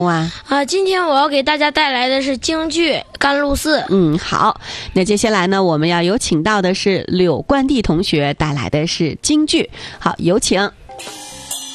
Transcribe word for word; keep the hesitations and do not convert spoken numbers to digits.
哇啊，今天我要给大家带来的是京剧《甘露寺》。 嗯，好，那接下来呢，我们要有请到的是柳冠娣同学带来的是京剧，好，有请。